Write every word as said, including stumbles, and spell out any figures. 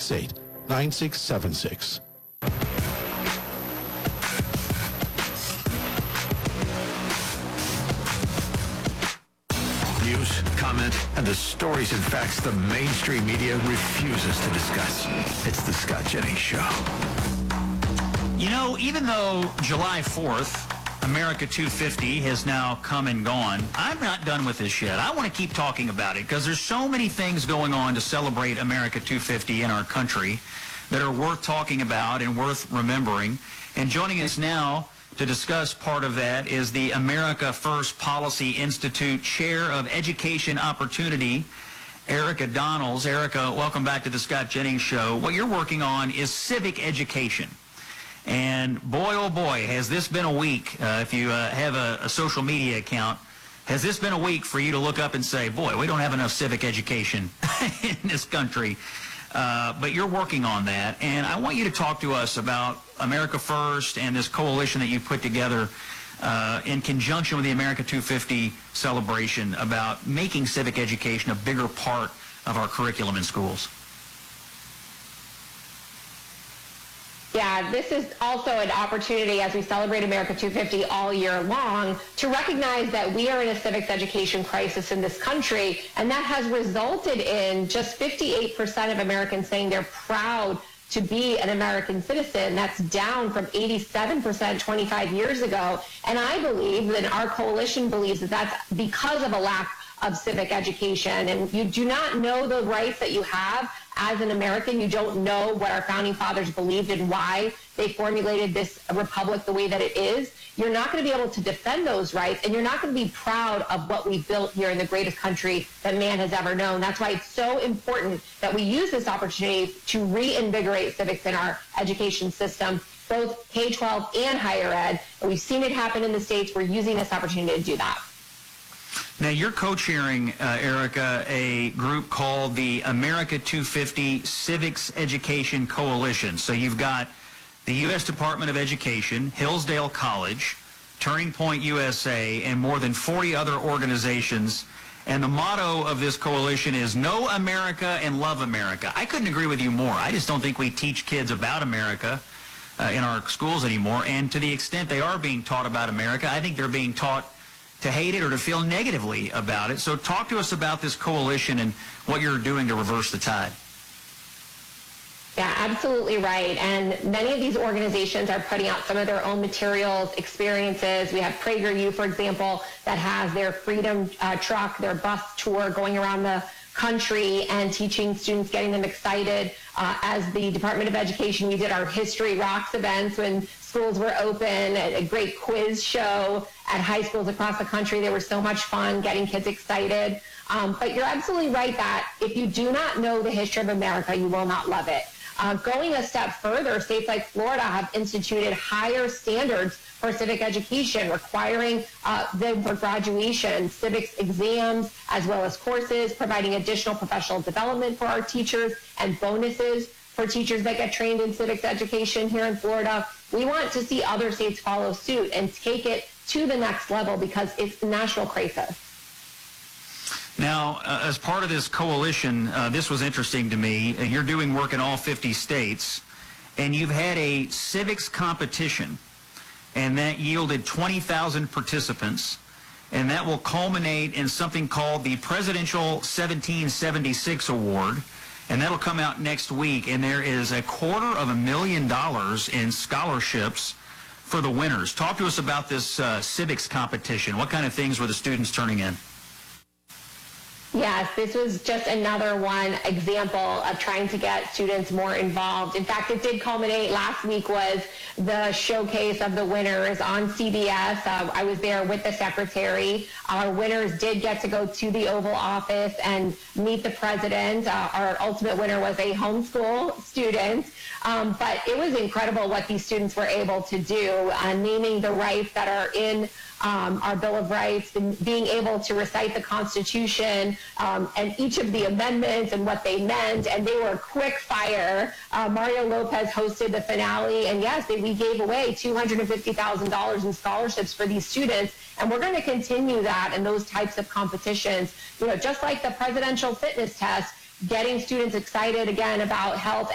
six eight, nine six seven six. News, comment, and the stories and facts the mainstream media refuses to discuss. It's the Scott Jennings Show. You know, even though July fourth, America two fifty has now come and gone, I'm not done with this yet. I want to keep talking about it because there's so many things going on to celebrate America two fifty in our country that are worth talking about and worth remembering. And joining us now to discuss part of that is the America First Policy Institute Chair of Education Opportunity, Erica Donalds. Erica, welcome back to the Scott Jennings Show. What you're working on is civic education. And boy, oh boy, has this been a week, uh, if you uh, have a, a social media account, has this been a week for you to look up and say, boy, we don't have enough civic education in this country. Uh, but you're working on that. And I want you to talk to us about America First and this coalition that you put together uh, in conjunction with the America two fifty celebration about making civic education a bigger part of our curriculum in schools. Yeah, this is also an opportunity as we celebrate America two fifty all year long to recognize that we are in a civics education crisis in this country, and that has resulted in just fifty-eight percent of Americans saying they're proud to be an American citizen. That's down from eighty-seven percent twenty-five years ago. And I believe, and our coalition believes, that that's because of a lack of civic education. And you do not know the rights that you have as an American. You don't know what our founding fathers believed and why they formulated this republic the way that it is. You're not going to be able to defend those rights, and you're not going to be proud of what we built here in the greatest country that man has ever known. That's why it's so important that we use this opportunity to reinvigorate civics in our education system, both K twelve and higher ed. And we've seen it happen in the States. We're using this opportunity to do that. Now, you're co-chairing, uh, Erica, a group called the America two fifty Civics Education Coalition. So you've got the U S Department of Education, Hillsdale College, Turning Point U S A, and more than forty other organizations. And the motto of this coalition is Know America and Love America. I couldn't agree with you more. I just don't think we teach kids about America uh, in our schools anymore. And to the extent they are being taught about America, I think they're being taught to hate it or to feel negatively about it. So talk to us about this coalition and what you're doing to reverse the tide. Yeah, absolutely right. And many of these organizations are putting out some of their own materials, experiences. We have PragerU, for example, that has their Freedom uh, Truck, their bus tour going around the country and teaching students, getting them excited. Uh, as the Department of Education, we did our History Rocks events when schools were open, a great quiz show at high schools across the country. They were so much fun, getting kids excited. Um, but you're absolutely right that if you do not know the history of America, you will not love it. Uh, going a step further, states like Florida have instituted higher standards for civic education, requiring uh, them for graduation, civics exams, as well as courses, providing additional professional development for our teachers and bonuses for teachers that get trained in civics education here in Florida. We want to see other states follow suit and take it to the next level because it's a national crisis. Now, uh, as part of this coalition, uh, this was interesting to me. Uh, you're doing work in all fifty states, and you've had a civics competition, and that yielded twenty thousand participants, and that will culminate in something called the Presidential seventeen seventy-six Award, and that'll come out next week, and there is a quarter of a million dollars in scholarships for the winners. Talk to us about this uh, civics competition. What kind of things were the students turning in? Yes, this was just another one example of trying to get students more involved. In fact, it did culminate. Last week was the showcase of the winners on C B S. Uh, I was there with the secretary. Our winners did get to go to the Oval Office and meet the president. Uh, our ultimate winner was a homeschool student. Um, but it was incredible what these students were able to do, uh, naming the rights that are in Um, our Bill of Rights, and being able to recite the Constitution um, and each of the amendments and what they meant, and they were quick fire. Uh, Mario Lopez hosted the finale, and yes, they, we gave away two hundred fifty thousand dollars in scholarships for these students, and we're going to continue that in those types of competitions. You know, just like the presidential fitness test, getting students excited again about health